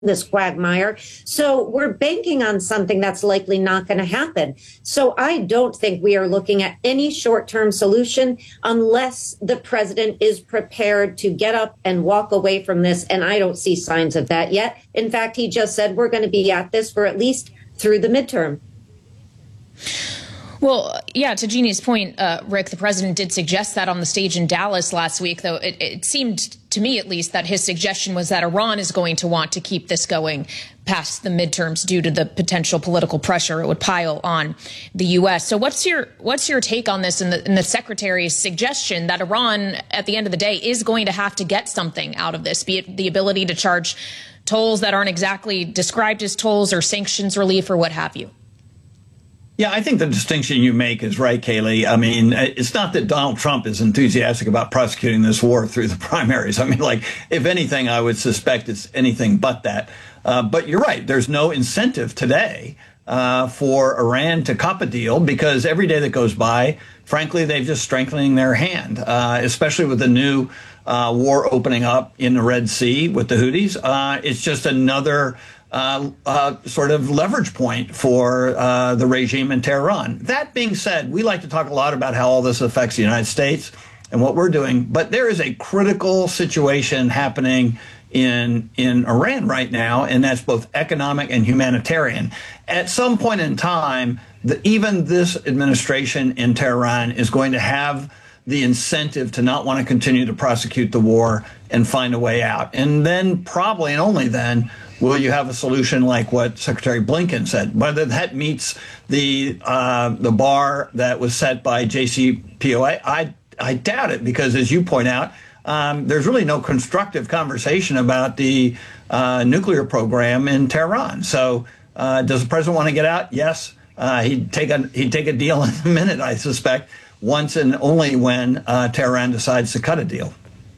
this quagmire. So we're banking on something that's likely not going to happen. So I don't think we are looking at any short-term solution unless the president is prepared to get up and walk away from this. And I don't see signs of that yet. In fact, he just said we're going to be at this for at least through the midterm. Well, yeah, to Jeannie's point, Rick, the president did suggest that on the stage in Dallas last week, though it seemed to me at least that his suggestion was that Iran is going to want to keep this going past the midterms due to the potential political pressure it would pile on the U.S. So what's your take on this and the secretary's suggestion that Iran, at the end of the day, is going to have to get something out of this, be it the ability to charge tolls that aren't exactly described as tolls or sanctions relief or what have you? Yeah, I think the distinction you make is right, Kayleigh. I mean, it's not that Donald Trump is enthusiastic about prosecuting this war through the primaries. I mean, like, if anything, I would suspect it's anything but that. But you're right. There's no incentive today for Iran to cut a deal because every day that goes by, frankly, they're just strengthening their hand, especially with the new war opening up in the Red Sea with the Houthis. It's just another sort of leverage point for the regime in Tehran. That being said, we like to talk a lot about how all this affects the United States and what we're doing, but there is a critical situation happening in Iran right now, and that's both economic and humanitarian. At some point in time, even this administration in Tehran is going to have the incentive to not want to continue to prosecute the war and find a way out. And then probably, and only then, will you have a solution like what Secretary Blinken said? Whether that meets the bar that was set by JCPOA, I doubt it, because as you point out, there's really no constructive conversation about the nuclear program in Tehran. So does the president want to get out? Yes. He'd take a deal in a minute, I suspect, once and only when Tehran decides to cut a deal.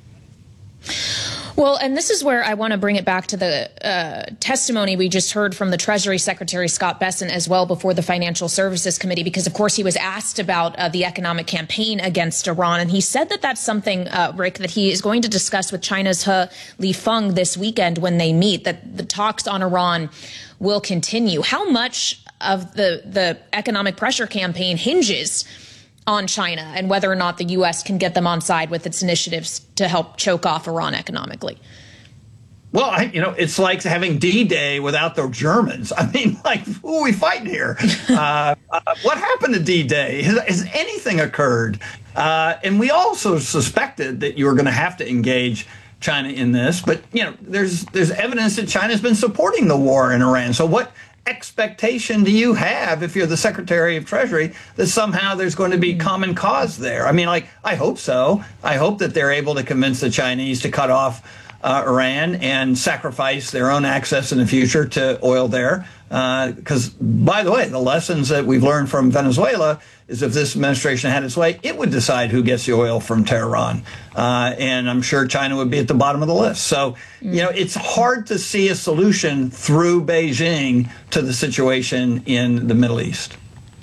Well, and this is where I want to bring it back to the testimony we just heard from the Treasury Secretary Scott Bessent as well before the Financial Services Committee, because, of course, he was asked about the economic campaign against Iran. And he said that that's something, Rick, that he is going to discuss with China's He Lifeng this weekend when they meet, that the talks on Iran will continue. How much of the economic pressure campaign hinges on China and whether or not the U.S. can get them on side with its initiatives to help choke off Iran economically? Well, it's like having D-Day without the Germans. I mean, like, who are we fighting here? What happened to D-Day? Has anything occurred? And we also suspected that you were going to have to engage China in this. But, there's evidence that China's been supporting the war in Iran. So what expectation do you have if you're the Secretary of Treasury that somehow there's going to be common cause there? I mean, like, I hope so. I hope that they're able to convince the Chinese to cut off Iran and sacrifice their own access in the future to oil there. Because, by the way, the lessons that we've learned from Venezuela is if this administration had its way, it would decide who gets the oil from Tehran. And I'm sure China would be at the bottom of the list. So, it's hard to see a solution through Beijing to the situation in the Middle East.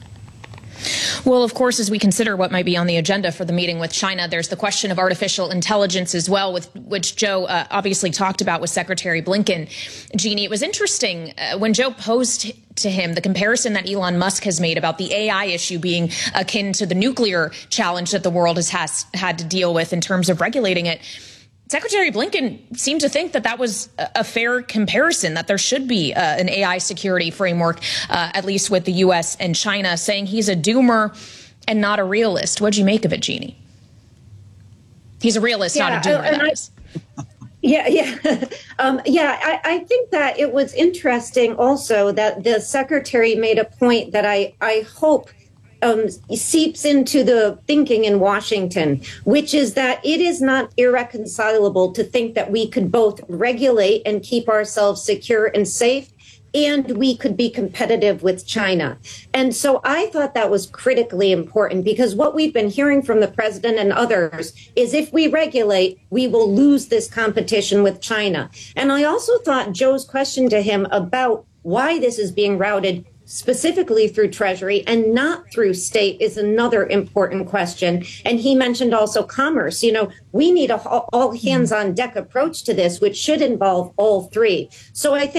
Well, of course, as we consider what might be on the agenda for the meeting with China, there's the question of artificial intelligence as well, with which Joe obviously talked about with Secretary Blinken. Jeannie, it was interesting when Joe posed to him the comparison that Elon Musk has made about the AI issue being akin to the nuclear challenge that the world has had to deal with in terms of regulating it. Secretary Blinken seemed to think that that was a fair comparison, that there should be an AI security framework, at least with the U.S. and China, saying he's a doomer and not a realist. What'd you make of it, Jeannie? He's a realist, not a doomer, that is. I think that it was interesting also that the secretary made a point that I hope seeps into the thinking in Washington, which is that it is not irreconcilable to think that we could both regulate and keep ourselves secure and safe, and we could be competitive with China. And so I thought that was critically important, because what we've been hearing from the president and others is if we regulate, we will lose this competition with China. And I also thought Joe's question to him about why this is being routed specifically through Treasury and not through state is another important question. And he mentioned also commerce. We need a all hands on deck approach to this, which should involve all three. So I think